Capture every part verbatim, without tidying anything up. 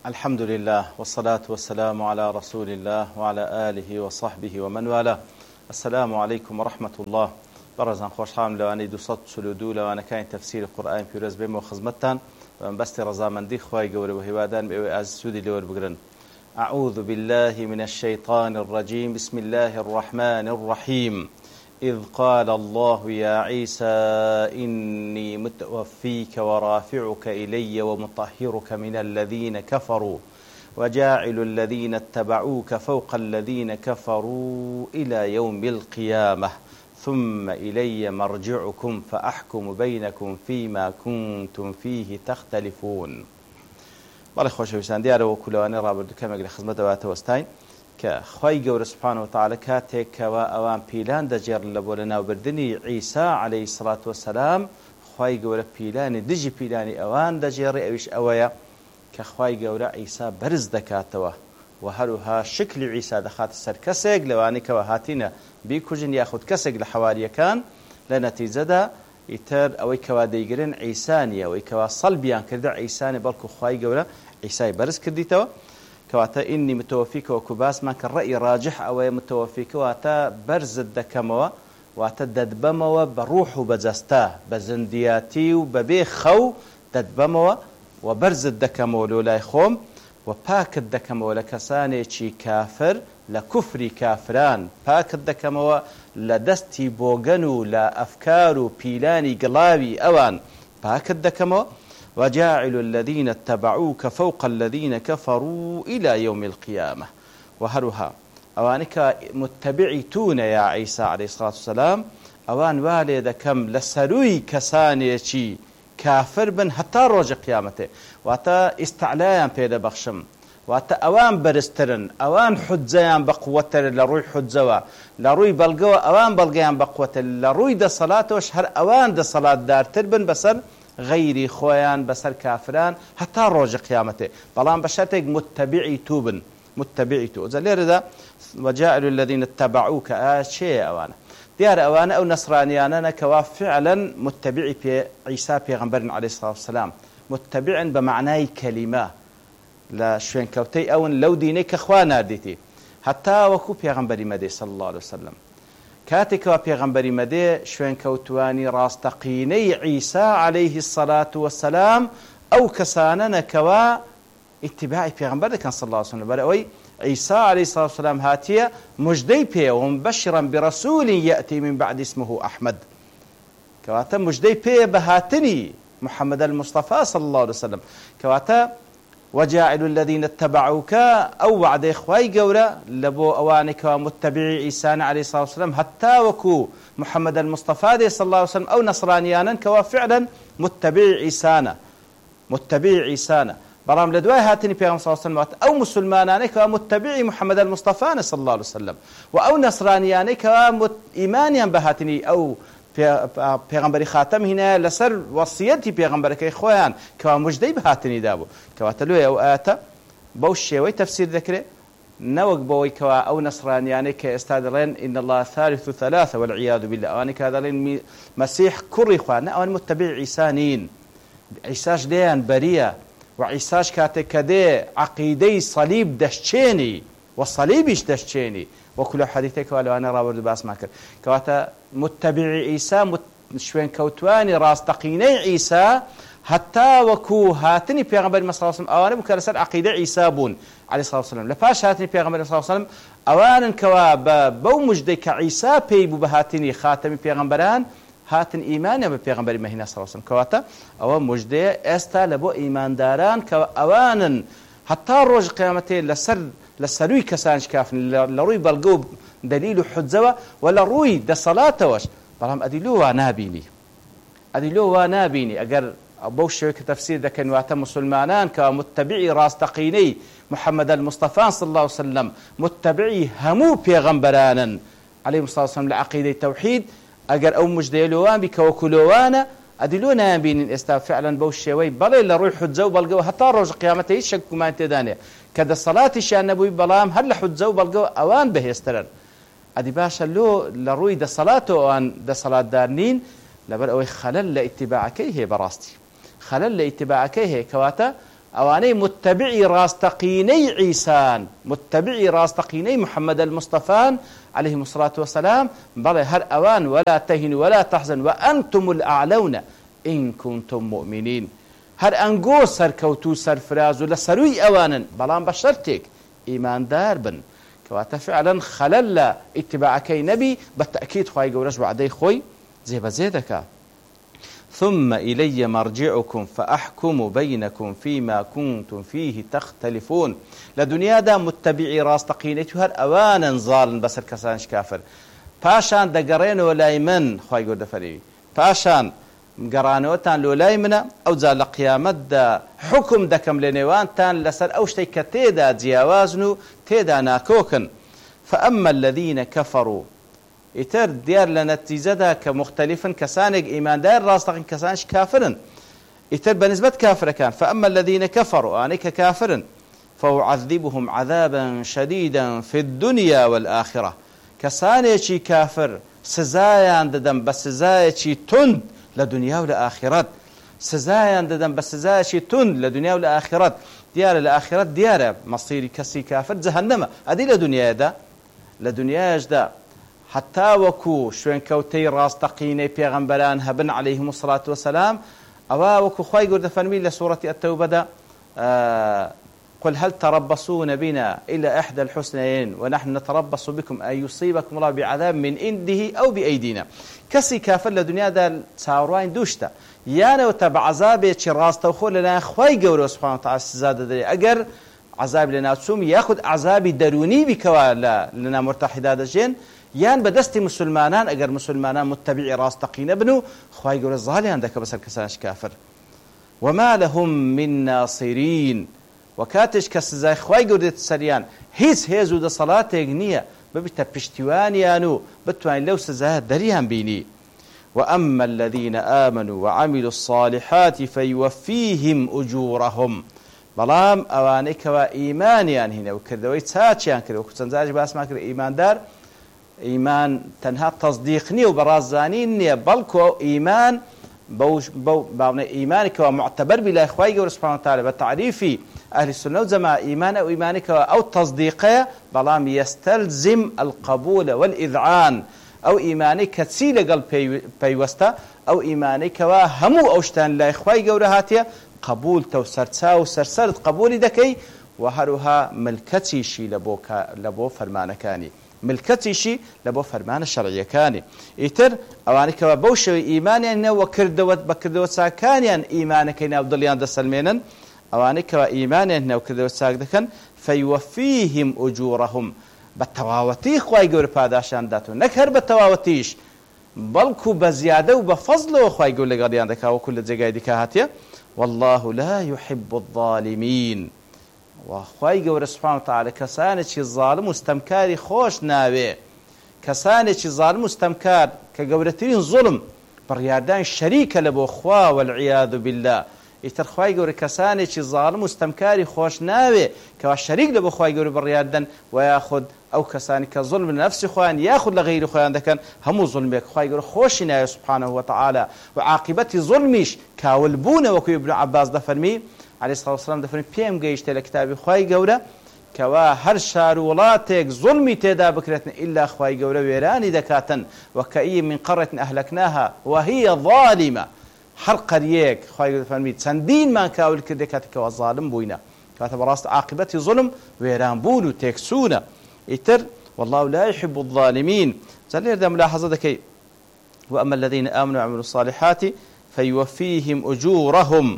الحمد لله والصلاة والسلام على رسول الله وعلى آله وصحبه ومن والاه. السلام عليكم ورحمة الله. برزان خوشحال لواني دوصد سلودو لوانا كاين تفسير القرآن في رز بيمو خزمتان بس رزامندي خواي قول وهوادان بأوي أز سودي لور بقرن. أعوذ بالله من الشيطان الرجيم. بسم الله الرحمن الرحيم. إذ قال الله يا عيسى إني متوفيك ورافعك إلي ومطهرك من الذين كفروا وجاعل الذين اتبعوك فوق الذين كفروا إلى يوم القيامة ثم إلي مرجعكم فأحكم بينكم فيما كنتم فيه تختلفون. بله خوشویستان دیاره و کلوانی رابطه کمی اگر خدمت دوات وستاین که خواهی گور سبحانه و تعالی کاته که و اوان پیلان دجر لبولنا و بردنی عیسی علیه الصلاة والسلام خواهی گور پیلانی دجی پیلانی اوان دجر اوش اویا که خواهی گور عیسی برز دکاتوا و هروها شکل عیسی دخات سر کسیگ لوانی که و هاتینا بیکوجن یاخد کسیگ لحوالی کان لنتیجه دا ایتر اوی کوا دیگرن عیسانی اوی کوا صلبیان کرده عیسانی بلکو خواهی گور عیسی برز کردیتوا كواتا إني متوفيك وكباس ما كان رأي راجح أو متوفيك واتا برز الدكموا واتا ددبموا بروح بجسته بزندياتي وببي خو ددبموا وبرز الدكموا لولا يخوم وباك الدكموا لكساني شي كافر لكفري كافران باك الدكموا لدستي بوغنو لأفكارو بيلاني قلاوي أوان باك الدكموا وجاعل الذين اتبعوك فوق الذين كفروا إلى يوم القيامة وهرها أوانك متبعتون يا عيسى عليه الصلاة والسلام أوان والد كم لسروي كسانيشي كافر بن حتى روج قيامته واتا استعلايا بيدا بخشم واتا أوان برسترن أوان حجيان بقوة لروي حجوا لروي بلقوا أوان بلقيان بقوة لروي دا صلاة وشهر أوان دا صلاة دار تربن بسر غيري خويان بسر كافران حتى روج قيامته بلان بشرتك متبعي توبن متبعي تو زلير ذا وجاء الذين اتبعوك آشي أوانا ديار أوانا أو نصرانيانا كوا فعلا متبعي في عيسى بيغمبر عليه الصلاة والسلام متبعا بمعنى كلمة لا شوين كوتي أو لو دينيك أخوانا ديتي حتى وكو بيغمبر مدي صلى الله عليه وسلم كاتك وبيغمبري مدي شوين كوتواني راستقيني عيسى عليه الصلاة والسلام أو كساننا كوا اتباعي بيغمبر كان صلى الله عليه وسلم برأوي عيسى عليه الصلاة والسلام هاتية مجدي بي ومبشرا برسول يأتي من بعد اسمه أحمد كواتا مجدي بي بهاتني محمد المصطفى صلى الله عليه وسلم كواتا وجاعل الذين اتبعوك أو وعد إخواي قورا لبو أوانك ومتبعي عيسى عليه الصلاة والسلام حتى وكو محمد المصطفى صلى الله عليه وسلم أو نصرانيانا كوا فعلا متبعي عيسانا متبعي عيسانا برام لدواي هاتني بيغم صلى الله عليه وسلم أو مسلمانا كوا متبعي محمد المصطفى صلى الله عليه وسلم وأو نصرانيانا كوا إيمانيا بهاتني أو پیغمبری خاتم هنا لسر وصيتي پیغمبرك اخوان كوا مجدي بهاتني دابو كوا تلوي او اتا بوشي وي تفسير ذكره نوق بوي كوا او نصراني يعني كاستاذرين ان الله ثالث ثلاثه والعياذ بالله اني كذا مسيح كل اخوان او متبع عيسانين عيساش ديان بريه وعيساش كاتكدي عقيدي صليب دشچيني والصليبش دشچيني وكل حديثك ولو أنا رابط باس ماكر كواتا متبع عيسى مت شوين كوتواني راستقيني عيسى حتى وكو هاتني بيغمبر صلى الله عليه وسلم أوانا بكرسل عقيدة عيسى بون عليه الصلاة والسلام لفاش هاتني بيغمبر صلى الله عليه وسلم أوانا كوا بو مجدي كعيسى بيبو بهاتني خاتمي بيغمبران هاتن إيمان ببيغمبر مهنا صلى الله عليه وسلم كواتا أوان مجدي استا لبو إيمان داران كوا أوانا حتى روج قيامته لسر لسروي كسانش كافن لروي بلقوب دليل حجزوا ولا روي ده صلاة وش برام أدلو ونابيني أدلو ونابيني أجر أبوش كتفسير ده كان واتم مسلمانان كمتبعي راستقيني محمد المصطفى صلى الله عليه وسلم متبعي همو بيغمبرانا عليه الصلاة والسلام لعقيدة التوحيد أجر أو مجديلوان بكوكلوانا أدلونا بين استا فعلا بوش وي بلا إلا روي حجزوا بلقوا حتى روج قيامته شك ما انتداني كذا الصلاة شان نبوي بلام هل حجزوا بلقوا أوان به يسترن أدي باشا لو لروي ده صلاة وان ده صلاة دارنين لبر أوي خلل لاتباعك هي براستي خلل لاتباعك هي كواتا ئەوانەی متبعی ڕاستەقینەی عیسان، متبعی ڕاستەقینەی محەممەد المستەفان عليهم الصلاة والسلام، بەڵێ هەر ئەوان ولا تهنوا ولا تحزنوا وأنتم الأعلون إن كنتم مؤمنين. هەر ئەنگۆ سەرکەوت و سەرفراز و لە سەرووی ئەوانن، بەڵام بە شەرتێک ئیماندار بن، کەواتە فعلا خەلەل لە ئیتباعەکەی نەبی، بە تەئکید خوای گەورەش وعدەی خۆی جێبەجێ دەکات. ثم إلي مرجعكم فأحكم بينكم فيما كنتم فيه تختلفون. لدنيا دا متبعي راستقينيتو هر أوانا ظالن بسر كسانش كافر پاشان دقرين ولاي من خواهي قرد فريوي پاشان قرانوتان لولاي منا أو زال قيامت دا حكم دكم لنوان تان لسر أوشتي كتيدا جياوازنو تيدا ناكوكن. فأما الذين كفروا ئیتر دیار لە نەتیجەدا کە مختلفن کەسانێک ئیماندار ڕاستەقین کەسانش کافرن. ئیتر بەنسبەت کافرەکان فأما الذين كفروا ئانەی کە کافرن فأعذبهم عذابا شديدا في الدنيا والآخرة. کەسانێکی کافر سزایان دەدەم بە سزایەکی تند لە دنیا و لە ئاخرەت، سزایان دەدەم بە سزایەکی تند لە دنیا و لە ئاخرەت. دیارە لە ئاخرەت دیارە مەسیری کەسی کافر جەهەنەمە. ئەدی لە دنیادا لە دنیاشدا حتى وكو شوين كوتي راستقيني بيغمبران هبن عليهم الصلاة والسلام أوا وكو خواي قرد فرمي لسورة التوبة دا آه قل هل تربصون بنا إلا إحدى الحسنين ونحن نتربص بكم أن يصيبكم الله بعذاب من عنده أو بأيدينا. كسي كافر لدنيا دا ساوروين دوشتا يانا وتبع عذابي راست وخو لنا خواي قرد سبحانه وتعالى السزادة دي أقر عذاب لنا تسوم ياخد عذابي دروني بكوا لنا مرتحدا دجين یان بەدەستی مسلمانان ئەگەر مسلمانان متبعی ڕاستەقینە بن و خوای گەورە زاڵیان دەکە بەسەر کەسانش کافر. وما لهم من ناصرین و کاتێک کە سزای خوای گەورە دێتە سەریان هیچ هێز و دەسەڵاتێک نییە ببیتە پشتیوانیان و بتوانین لەو سزایە دەریان بینی. وأما الذين آمنوا وعملوا الصالحات فيوفيهم أجورهم. بەڵام ئەوانەی کەوا ئیمانیان هینە و کردەوەی چاچیان کرد وەکو چەند جارێک باسمان کرد ئیماندار إيمان تنها تصديقني وبرازانين نية بلكو إيمان بوش بو بعضنا إيمانك ومعتبر بلا إخوائي سبحانه وتعالى بتعريفي أهل السنة والجماعة إيمان أو إيمانك أو تصديقه بلام يستلزم القبول والإذعان أو إيمانك تسيل قلب بيوستا أو إيمانك وهمو أوشتان لا إخوائي هاتيا قبول توسرتسا وسرسرت قبول دكي وهروها ملكتي شي لبوكا لبو فرمانكاني ملكتيشي لبو فرمان شرعي كاني إتر أوانك وبوش إيمانيا وكردوت بكردوت ساكانيا إيمانك نابضليان دسلمينا أوانك وإيمانيا وكردوت ساكدكن فيوفيهم أجورهم بالتواوتي خواي قول باداشان داتو نكهر بالتواوتيش بلكو بزيادة وبفضل وخواي قول لغريان دكا وكل جاقاي دكا هاتيا والله لا يحب الظالمين. وخواي گەورە سبحانه وتعالى کەسانێکی ظالم و ستەمکاری خۆش ناوێ، کەسانێکی ظالم و ستەمکار کە گەورەترین زوڵم بڕیاردان شەریکە لە بۆ خوا والعیاذ بالله. ئیتر خوای گەورە کەسانێکی ظالم و ستەمکاری خۆش ناوێ کەوا شەریک لە بۆ خوای گەورە بڕیاردن و یاخود ئەو کەسانی کە زوڵم لە نەفسی خۆیان یاخود لە غەیری خۆیان دەکەن هەموو زوڵمێک خوای گەورە خۆشی ناوێ سبحانه وتعالى. و عاقبەتی زوڵمیش کاولبوونە وەکو ابن عباس دەفەرمی عليه الصلاة والسلام دفن بيم جيشت لكتاب خواي جورا كوا هر شار ولاتك ظلمي تدا بكرتنا إلا خواي جورا ويراني دكاتن وكأي من قرية أهلكناها وهي ظالمة. هر قريك خواي جورا فرميت سندين ما كاول كدكاتك والظالم بوينا كاتب راست عاقبتي ظلم ويران بولو تكسونا إتر والله لا يحب الظالمين. زلير ده ملاحظة دكي وأما الذين آمنوا وعملوا الصالحات فيوفيهم أجورهم.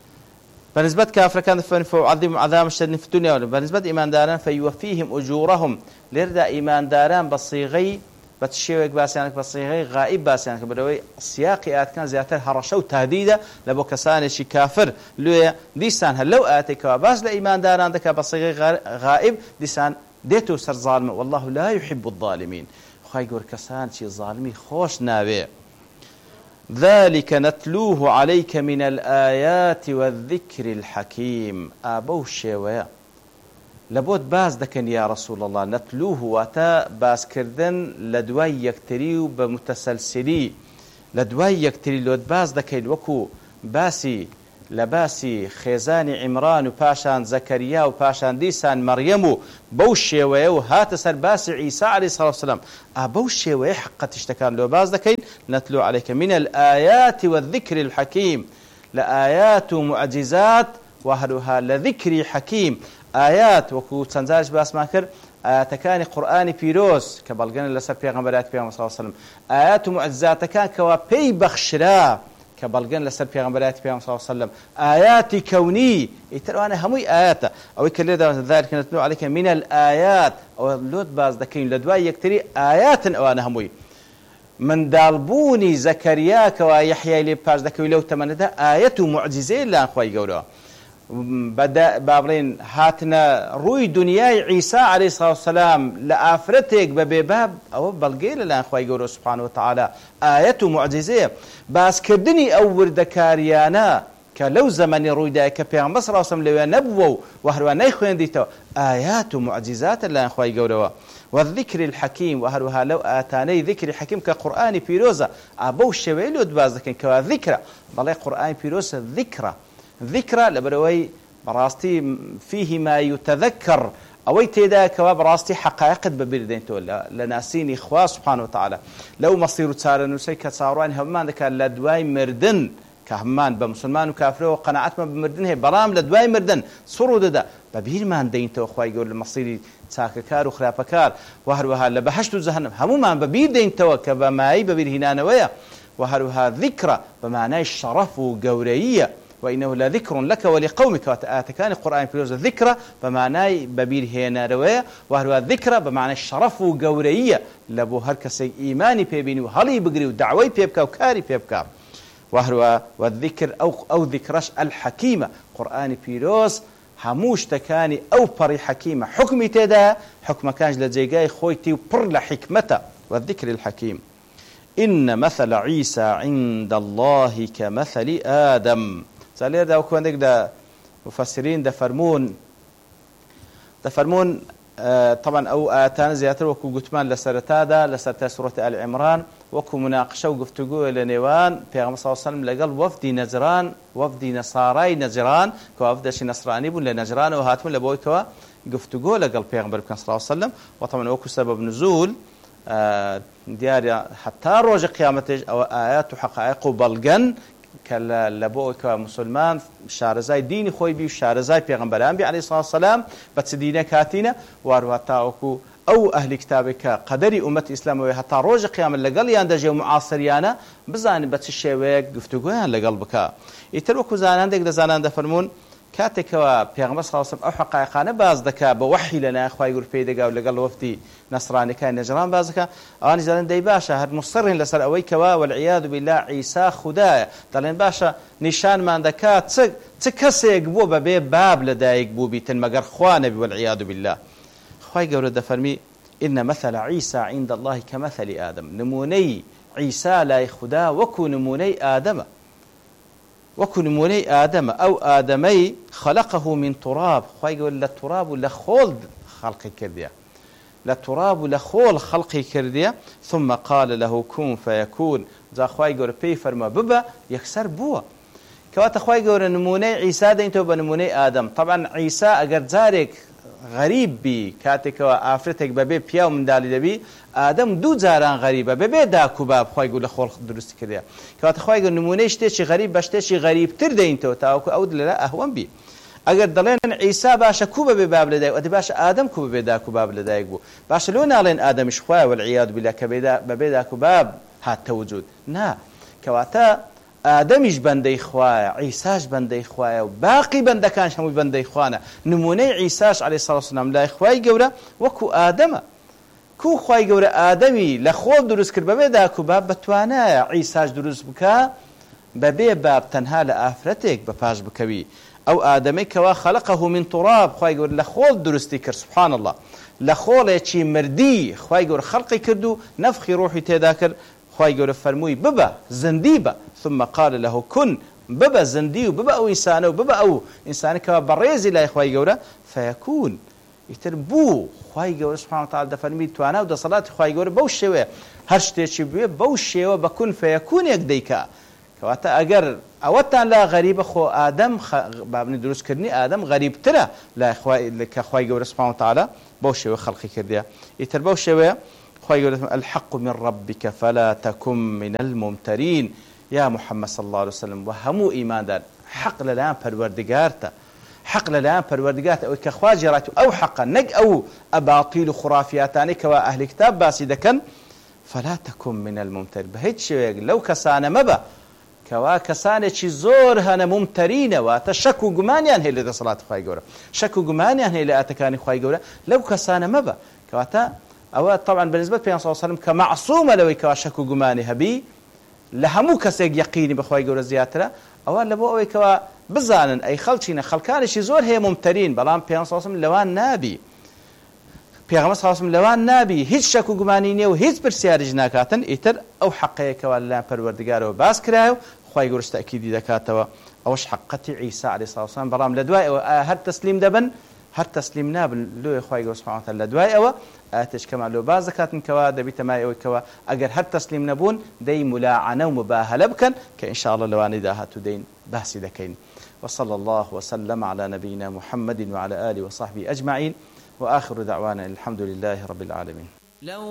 بالنسبة كافر كان فيعذبهم عذاب شديد في الدنيا. بالنسبة إيمان داران فيوفيهم أجورهم. لردا إيمان داران بصيغي بتشيوك باسيانك بصيغي غائب باسيانك بدوي سياق آيات كان زيادة هرشة وتهديدة لبو كسان شي كافر لو ديسان هلو آتك وباس لإيمان داران دك بصيغي غائب ديسان ديتو سر ظالم والله لا يحب الظالمين. خاي يقول كسان شي ظالمي خوش ناوي. ذلك نتلوه عليك من الآيات والذكر الحكيم. أبو الشيوية لابد باز دكن يا رسول الله نتلوه واتا باز كردن لدواي يكتريو بمتسلسلي لدواي يكتري لود باز دكن وكو باسي لباسی خێزانی عیمران و پاشان زەکەریا و پاشان دیسان مەریەم و بەو شێوەیە و هاتە سەر باسی عیسا عەلەیهی سەڵات وسەلام ئا بەو شێوەیە حقەت شتەکان لێ باز دەکەین نەتلو عەلەیکە من الآیات والذکر الحەکیم لە ئایات و معجزات و هەروها لە ذیکری حەکیم ئایات وەکو چەند جارش باسمان کرد ئاەتەکانی قورئانی پیرۆز کە بەڵگەن لەسەر پێغەمبەراتی پێغەمبەر صلی الله علیه و سلم ئایات و معجزاتەکان کەوا پێی بەخشرا کە بەڵگەن لەسەر پێغەمبەراتی پێغەمبەر صلی الله علیه و سلم ئایاتی کەونی ئیتر ئەوانە هەمووی ئایاتە ئەوەی کە لێدا ذلك نتلو عليك من الآيات ئەوە لۆت باز دەکەین لە دوای یەکتری ئایاتن ئەوانە هەمووی منداڵبوونی زەکەریا کەوا یەحیای لێ پاش دەکەوی لەو تەمەنەدا ئایەت و معجزەیە لەلایەن خۆی گەورەوە با بڵێن هاتنە ڕووی دنیای عیسا عەلەیهی سەڵات وسەلام لە ئافرەتێک بە بێباب ئەوە بەڵگەی لەلایەن خۆی گەورە سوبحانەهو وتەعالا ئایەت و معجزەیە باسکردنی ئەو وردەکاریانە کە لەو زەمەنی ڕوویدایە کە پێغەمبەر صلی الله علیه و سلم لەوێ نەبووە و هەروە نەیخوێندیتەوە ئایات و معجزاتە لەلایەن خۆی گەورەوە والذكر الحكيم وهروها لو آتاني ذكر حكيم كقرآن بيروزة أبو شويلو دبازكن كوا ذكرى بل قرآن بيروزة ذكرى ذكرى لبروي براستي فيه ما يتذكر أوي تيدا كوا براستي حقائق ببردين تولا لناسين إخوة سبحانه وتعالى لو مصير تسار نسي كتصاروان همان ذكا لدواي مردن كهمان بمسلمان وكافر وقناعات ما بمردن هي برام لدواي مردن صرو ددا ببير ما عندين تو أخوي يقول المصيري تاككار وخرافكار وهروها لبهشت جهنم هموما ببير دين تو كبماي ببير هنا نويا وهروها ذكرى بمعنى الشرف وجورية وإنه لذكر لك ولقومك وتآتكان القرآن في لوز الذكرى بمعنى ببير هنا نويا وهروها ذكرى بمعنى الشرف وجورية لبو هركسي إيماني بيبيني وهلي بقري ودعوي بيبكا وكاري بيبكا وهروها والذكر أو أو ذكرش الحكيمة قرآن بيروز هموش تكاني أو بري حكيمة حكمي تدا حكم كانج لجيجاي خويتي وبر لحكمته والذكر الحكيم إن مثل عيسى عند الله كمثل آدم سالير دا وكوندك دا مفسرين دا فرمون دا فرمون آه طبعا أو آتان زياتر وكو قتمان لسرتا دا لسرتا سورة آل عمران وكو مناقشة وقفتقوه لنيوان بيغم صلى الله عليه وسلم لقل وفدي نجران وفدي نصاراي نجران كوا وفدش نصراني بون لنجران وهاتمون لبوي كوا قفتقوه لقل بيغم صلى الله عليه وسلم وطبعا وكو سبب نزول آه ديار حتى روج قيامته أو آيات وحقائق وبلغن كلا لبوي كوا مسلمان شارزاي ديني خوي بي شارزاي بيغمبران بي عليه الصلاة والسلام بس دينه كاتينه وارواتا وكو أو أهل كتابك قدري أمة الإسلام وحتى روج قيام لقل ياندجي معاصريانا بزان بس الشيوك قفتقوان لقلبك يتروكو زانان ديك زانان دفرمون كاتك وبيغمبر صلى الله عليه وسلم أو حقائقنا باز دكا بوحي لنا أخوة يقول بيدقا ولقل وفدي نصراني كان نجران بازكا أواني زالين دي باشا هاد مصرين لسر أويك والعياذ بالله عيسى خدايا دالين باشا نشان من دكا تكسي يقبو ببي باب لدا يقبو بيتن مقر خوانبي والعياذ بالله أخوة يقول دفرمي إن مثل عيسى عند الله كمثل آدم نموني عيسى لا يخدا وكو نموني آدم وكو نموني آدم أو آدمي خلقه من تراب أخوة يقول للتراب لخول خلقي كرديا لتراب لخول خلقي كرديا ثم قال له كن فيكون ذا أخوة يقول بي فرما ببا يكسر بوا كوات أخوة يقول نموني عيسى دينتو بنموني آدم طبعا عيسى أقر ذلك غريب بي كاتك وآفرتك ببي بياو من دالي دبي آدم دو جاران غريبة ببي داكو باب خواهي يقول لخول درست كريا كوات خواهي يقول نمونيش تيشي غريب باشتيشي غريب تردين تو تاوكو أود لا أهون بي أقر دلين عيسى باشا كوبا بباب لدايق ودي باشا آدم كوبا بداكو باب لدايق بو باشا لو نالين آدم شخواه والعياذ بالله كبدا ببي داكو باب هات توجود نا كواتا آدمش بندي خوايا عيساش بندي خوايا وباقي بندكانش همو بندي خوانا نموني عيساش عليه الصلاة والسلام لا خواي جورا وكو آدم كو خواي جورا آدمي لخول دروس كر ببي داكو باب بتوانا عيساش دروس بكا ببي باب تنها لآفرتك بفاش بكوي أو آدمي كوا خلقه من تراب خواي جورا لخول دروس تكر سبحان الله لخول يشي مردي خواي جورا خلقي كردو نفخي روحي تذاكر خواهي يقول فرموي ببا زنديبا ثم قال له كن ببا زندي وببا أو إنسان وببا أو إنسان كما بريزي لا خواهي يقول فيكون يتربو خواهي يقول سبحانه وتعالى فرمي توانا ودا صلاة خواهي يقول بوش شوية هرشتي شبيه بوش شوية بكون فيكون يقديك کەواتە ئەگەر ئەوەتان لا غەریبە خۆ ئادەم بابنی دروستکردنی ئادەم غەریبترە کە خوای گەورە سوبحانەهو وتەعالا بەو شێوە خەڵقی کردیە. ئیتر بەو شێوەیە خوای گەورە الحق من ربك فلا تكن من الممترين يا محمد صلى الله عليه وسلم وهمو إيماندار حق للان پروردگارتا حق للان پروردگارتا او كخوا جراتو او حقا نق او أباطيل خرافياتاني كوا أهل كتاب باسي دكن فلا تكن من الممتر بهيت شوية لو كسانا مبا كوا كسانة چي زور هانا ممترين واتشكو قمانيان هي لدى صلاة خواهي قورا شكو قمانيان هي لأتكاني خواهي قورا لو كسانا مبا كواتا أو طبعا بالنسبة لبيان صلى الله عليه وسلم كمعصومة لو كوا شكو قماني هبي لهمو كسيق يقيني بخواهي قورا زياترا أو لبو أوي كوا بزانن أي خلچينا خلقانشي زور هي ممترين بلان بيان صلى الله عليه وسلم لوان نابي پیغمبر صلی الله علیه و سلم لوان نابی هیچ شک و گمانی نیه و هیچ پرسیارج ناکاتن ئیتر ئەو حقەیە کەوا لەلایەن پەروەردگارەوە باس کرایە و خوای گەورە تاکیدی دەکاتەوە ئەوەش حقەتی عیسا عەلەیهی سڵاو وسلام بەڵام لە دوای ئەوە هەر تەسلیم دەبن هەر تەسلیم نابن لۆی خوای گەورە سوبحانەهو وتەعالا لە دوای ئەوە ئاەتش کەمان لۆ باز دەکاتن کەوا دەبیتە مای ئەوەی کەوا ئەگەر هەر تەسلیم نەبوون دەی ملاعنە و مباهەلە بکەن کە ئینشاءالله لەوانەی داهاتوو دەین باسی دەکەین. وصلى الله وسلم على نبينا محمد وعلى آله وصحبه أجمعين وآخر دعوانا الحمد لله رب العالمين.